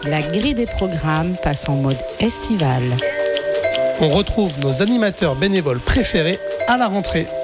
La grille des programmes passe en mode estival. On retrouve nos animateurs bénévoles préférés à la rentrée.